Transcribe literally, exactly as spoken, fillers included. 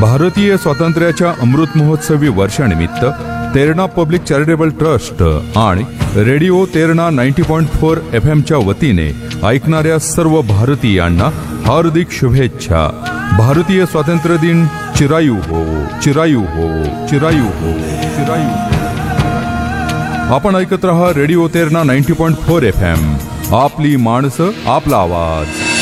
भारतीय स्वातंत्र्याच्या अमृत महोत्सवी वर्षानिमित्त तेरणा पब्लिक चॅरिटेबल ट्रस्ट आणि radio Terna ninety point four F एमच्या वतीने ऐकणाऱ्या सर्व भारतीयांना हार्दिक शुभेच्छा. भारतीय स्वातंत्र्य दिन चिरायू हो, चिरायू हो, चिरायू हो, चिरायू हो. आपण ऐकत रहा radio Terna ninety point four F M. आपली माणसं, आपला आवाज.